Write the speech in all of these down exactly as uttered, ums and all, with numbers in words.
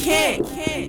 Kent.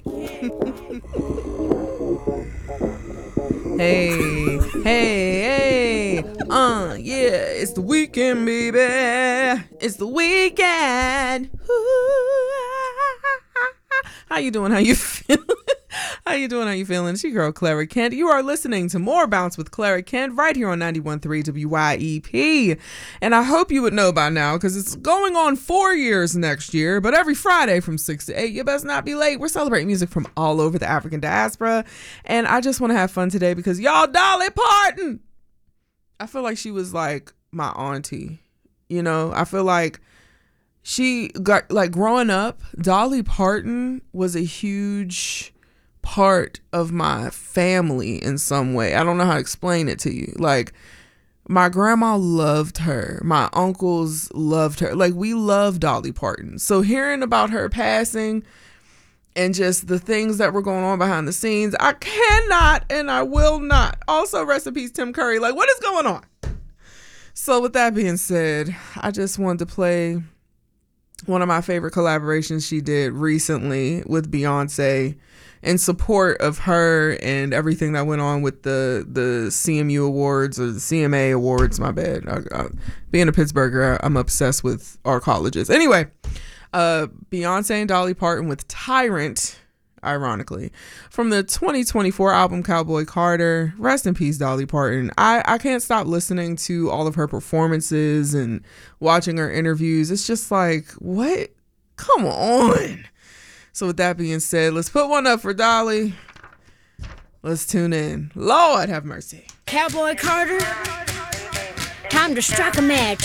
Hey, hey, hey, uh, yeah, it's the weekend, baby. It's the weekend. Ooh, how you doing? How you feeling? How you doing? How you feeling? It's your girl, Clara Kent. You are listening to More Bounce with Clara Kent right here on ninety-one point three W Y E P. And I hope you would know by now because it's going on four years next year. But every Friday from six to eight, you best not be late. We're celebrating music from all over the African diaspora. And I just want to have fun today because y'all, Dolly Parton. I feel like she was like my auntie. You know, I feel like she got like growing up, Dolly Parton was a huge part of my family in some way. I don't know how to explain it to you. Like, my grandma loved her. My uncles loved her. Like, we love Dolly Parton. So hearing about her passing and just the things that were going on behind the scenes, I cannot and I will not. Also, rest in peace, Tim Curry. Like, what is going on? So with that being said, I just wanted to play one of my favorite collaborations she did recently with Beyonce in support of her and everything that went on with the the C M U Awards or the C M A Awards. My bad. I, I, being a Pittsburgher, I'm obsessed with our colleges. Anyway, uh, Beyonce and Dolly Parton with Tyrant, ironically, from the twenty twenty-four album Cowboy Carter. Rest in peace, Dolly Parton. I, I can't stop listening to all of her performances and watching her interviews. It's just like, what? Come on. So with that being said, let's put one up for Dolly. Let's tune in. Lord have mercy. Cowboy Carter, time to strike a match.